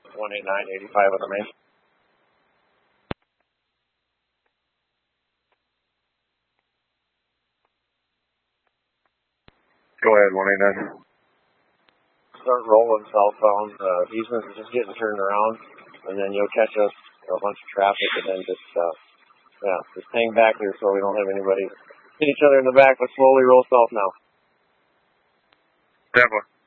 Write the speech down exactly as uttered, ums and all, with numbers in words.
one eight nine, eighty-five on the main. Go ahead, one eight nine. Start rolling southbound. Uh, Eastman's just getting turned around, and then you'll catch us a bunch of traffic, and then just, uh, yeah, just hang back here so we don't have anybody hit each other in the back, but slowly roll south now. Definitely.